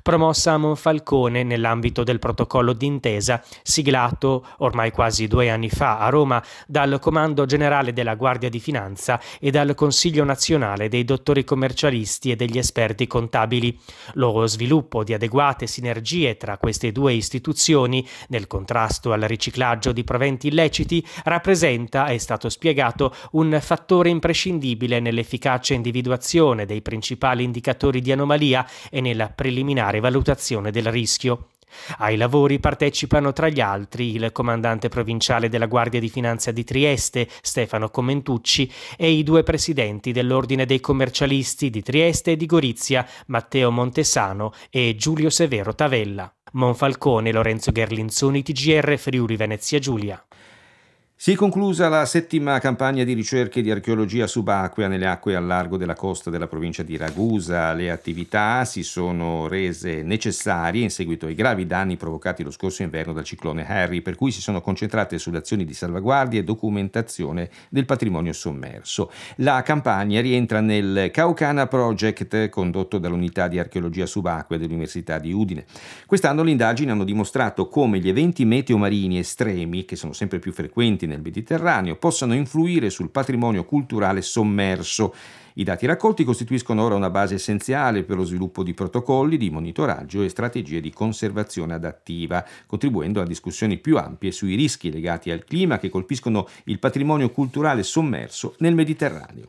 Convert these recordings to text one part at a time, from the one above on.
promossa a Monfalcone nell'ambito del protocollo d'intesa siglato ormai quasi 2 anni fa a Roma dal Comando Generale della Guardia di Finanza e dal Consiglio Nazionale dei Dottori Commercialisti e degli Esperti Contabili. Lo sviluppo di adeguate sinergie tra queste due istituzioni nel contrasto al riciclaggio di proventi illeciti rappresenta, è stato spiegato, un fattore imprescindibile nell'efficace individuazione dei principali indicatori di anomalia e nella preliminare valutazione del rischio. Ai lavori partecipano tra gli altri il comandante provinciale della Guardia di Finanza di Trieste, Stefano Comentucci, e i 2 presidenti dell'Ordine dei Commercialisti di Trieste e di Gorizia, Matteo Montesano e Giulio Severo Tavella. Monfalcone, Lorenzo Gherlinzoni, TGR Friuli Venezia Giulia. Si è conclusa la 7ª campagna di ricerche di archeologia subacquea nelle acque al largo della costa della provincia di Ragusa. Le attività si sono rese necessarie in seguito ai gravi danni provocati lo scorso inverno dal ciclone Harry, per cui si sono concentrate sulle azioni di salvaguardia e documentazione del patrimonio sommerso. La campagna rientra nel Caucana Project condotto dall'unità di archeologia subacquea dell'Università di Udine. Quest'anno le indagini hanno dimostrato come gli eventi meteo-marini estremi, che sono sempre più frequenti nel Mediterraneo, possano influire sul patrimonio culturale sommerso. I dati raccolti costituiscono ora una base essenziale per lo sviluppo di protocolli di monitoraggio e strategie di conservazione adattiva, contribuendo a discussioni più ampie sui rischi legati al clima che colpiscono il patrimonio culturale sommerso nel Mediterraneo.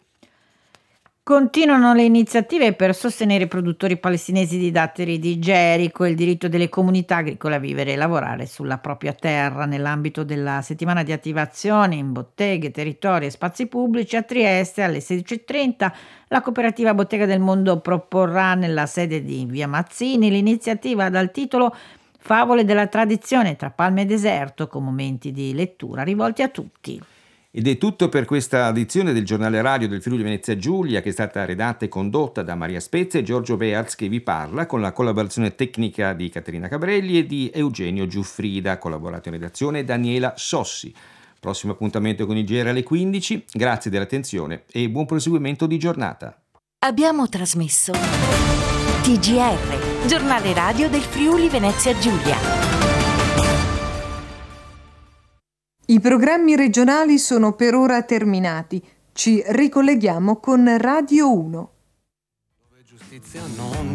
Continuano le iniziative per sostenere i produttori palestinesi di datteri di Gerico e il diritto delle comunità agricole a vivere e lavorare sulla propria terra. Nell'ambito della settimana di attivazione in botteghe, territori e spazi pubblici a Trieste alle 16:30 la cooperativa Bottega del Mondo proporrà nella sede di Via Mazzini l'iniziativa dal titolo Favole della tradizione tra palme e deserto, con momenti di lettura rivolti a tutti. Ed è tutto per questa edizione del giornale radio del Friuli Venezia Giulia, che è stata redatta e condotta da Maria Spezia e Giorgio Bearz, che vi parla, con la collaborazione tecnica di Caterina Cabrelli e di Eugenio Giuffrida, collaborato in redazione Daniela Sossi. Prossimo appuntamento con il GR alle 15. Grazie dell'attenzione e buon proseguimento di giornata. Abbiamo trasmesso TGR, giornale radio del Friuli Venezia Giulia. I programmi regionali sono per ora terminati. Ci ricolleghiamo con Radio 1. Dove giustizia non